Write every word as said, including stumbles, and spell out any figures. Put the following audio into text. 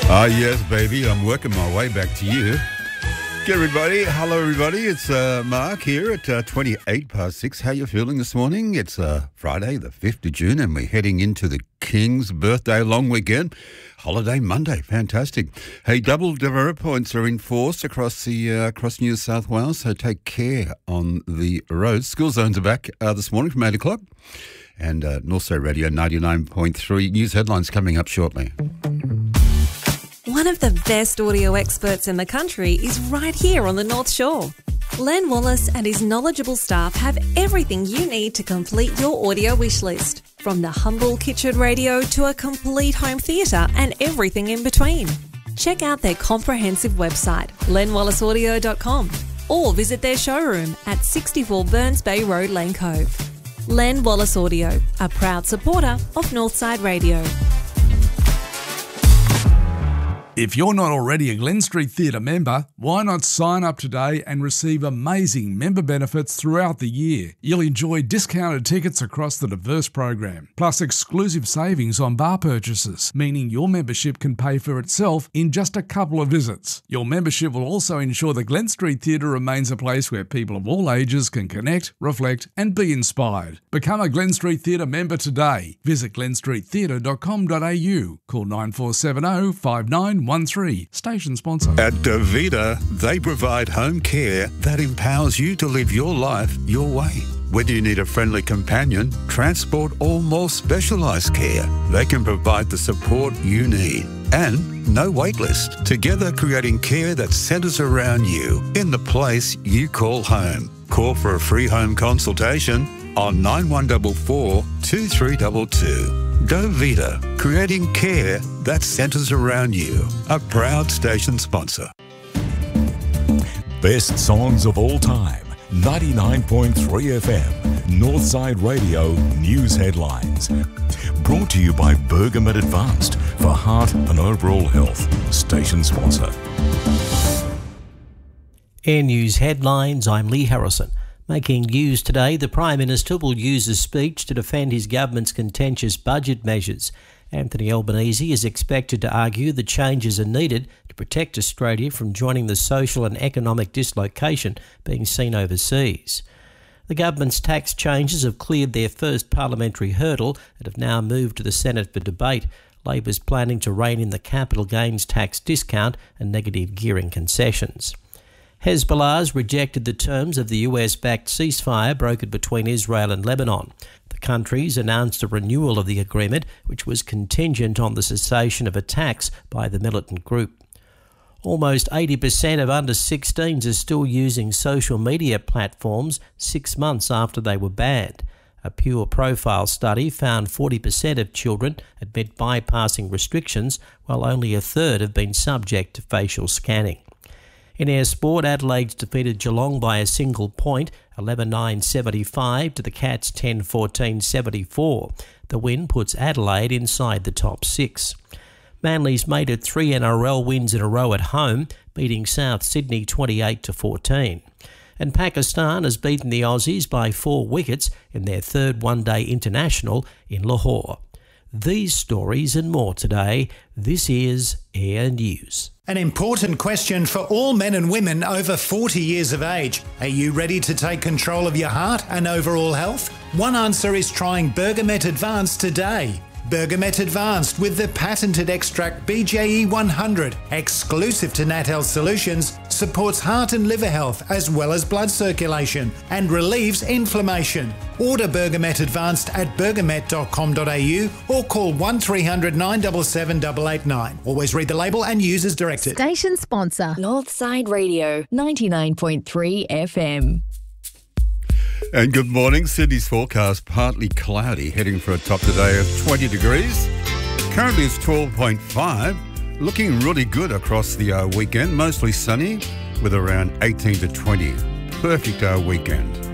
Ah, yes, baby. I'm working my way back to you. Get everybody. Hello, everybody. It's uh, Mark here at uh, twenty-eight past six. How you feeling this morning? It's uh, Friday, the fifth of June, and we're heading into the King's birthday long weekend. Holiday Monday. Fantastic. Hey, double demerit points are in force across the uh, across New South Wales, so take care on the roads. School zones are back uh, this morning from eight o'clock. And uh, Northside Radio ninety-nine point three. News headlines coming up shortly. One of the best audio experts in the country is right here on the North Shore. Len Wallace and his knowledgeable staff have everything you need to complete your audio wish list, from the humble kitchen radio to a complete home theatre and everything in between. Check out their comprehensive website, len wallace audio dot com, or visit their showroom at sixty-four Burns Bay Road, Lane Cove. Len Wallace Audio, a proud supporter of Northside Radio. If you're not already a Glen Street Theatre member, why not sign up today and receive amazing member benefits throughout the year? You'll enjoy discounted tickets across the diverse program, plus exclusive savings on bar purchases, meaning your membership can pay for itself in just a couple of visits. Your membership will also ensure the Glen Street Theatre remains a place where people of all ages can connect, reflect and be inspired. Become a Glen Street Theatre member today. Visit glen street theatre dot com dot a u. Call nine four seven zero five nine one three. Station sponsor. At Davita, they provide home care that empowers you to live your life your way. Whether you need a friendly companion, transport or more specialised care, they can provide the support you need. And no wait list. Together creating care that centres around you in the place you call home. Call for a free home consultation on nine one four four, two three two two. Davita, creating care that centres around you. A proud station sponsor. Best songs of all time. ninety-nine point three F M. Northside Radio News Headlines. Brought to you by Bergamet Advanced for heart and overall health. Station sponsor. Air News Headlines, I'm Lee Harrison. Making news today, the Prime Minister will use his speech to defend his government's contentious budget measures. Anthony Albanese is expected to argue the changes are needed to protect Australia from joining the social and economic dislocation being seen overseas. The government's tax changes have cleared their first parliamentary hurdle and have now moved to the Senate for debate. Labor's planning to rein in the capital gains tax discount and negative gearing concessions. Hezbollah's rejected the terms of the U S-backed ceasefire brokered between Israel and Lebanon. The countries announced a renewal of the agreement, which was contingent on the cessation of attacks by the militant group. Almost eighty percent of under sixteens are still using social media platforms six months after they were banned. A Pure Profile study found forty percent of children admit bypassing restrictions, while only a third have been subject to facial scanning. In air sport, Adelaide's defeated Geelong by a single point, eleven nine seventy-five to the Cats ten fourteen seventy-four. The win puts Adelaide inside the top six. Manly's made it three N R L wins in a row at home, beating South Sydney twenty-eight to fourteen. And Pakistan has beaten the Aussies by four wickets in their third one-day international in Lahore. These stories and more today. This is Air News. An important question for all men and women over forty years of age. Are you ready to take control of your heart and overall health? One answer is trying Bergamet Advanced today. Bergamet Advanced with the patented extract B J E one hundred, exclusive to Nat Health Solutions, supports heart and liver health as well as blood circulation and relieves inflammation. Order Bergamet Advanced at bergamet dot com dot a u or call one three hundred nine seven seven eight eight nine. Always read the label and use as directed. Station sponsor, Northside Radio, ninety-nine point three F M. And good morning. Sydney's forecast partly cloudy, heading for a top today of twenty degrees. Currently it's twelve point five. Looking really good across the uh, weekend. Mostly sunny with around eighteen to twenty. Perfect uh, weekend.